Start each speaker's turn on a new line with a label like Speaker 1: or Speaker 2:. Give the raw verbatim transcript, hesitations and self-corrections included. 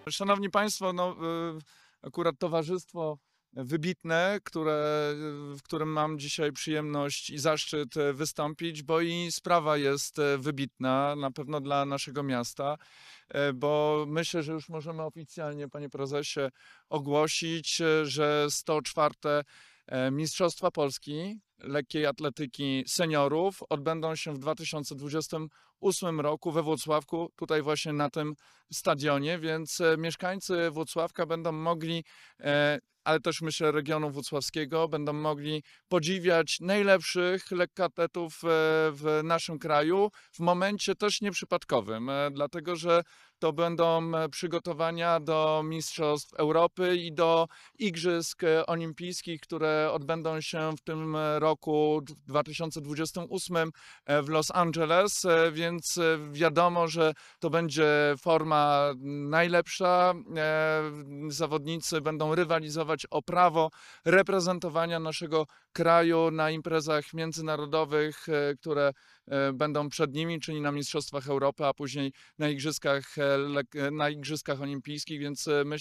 Speaker 1: Szanowni Państwo, no, y, akurat towarzystwo wybitne, które, w którym mam dzisiaj przyjemność i zaszczyt e, wystąpić, bo i sprawa jest e, wybitna, na pewno dla naszego miasta, e, bo myślę, że już możemy oficjalnie, panie prezesie, ogłosić, e, że sto czwarte e, Mistrzostwa Polski lekkiej atletyki seniorów odbędą się w dwa tysiące dwudziestym ósmym roku we Włocławku, tutaj właśnie na tym stadionie, więc e, mieszkańcy Włocławka będą mogli, e, ale też myślę regionu włocławskiego, będą mogli podziwiać najlepszych lekkoatletów e, w naszym kraju w momencie też nieprzypadkowym, e, dlatego że to będą e, przygotowania do Mistrzostw Europy i do Igrzysk e, Olimpijskich, które odbędą się w tym e, roku dwa tysiące dwudziestym ósmym e, w Los Angeles, e, więc e, wiadomo, że to będzie forma najlepsza. E, Zawodnicy będą rywalizować o prawo reprezentowania naszego kraju na imprezach międzynarodowych, e, które e, będą przed nimi, czyli na Mistrzostwach Europy, a później na Igrzyskach, e, lek- na Igrzyskach Olimpijskich, więc e, myślę,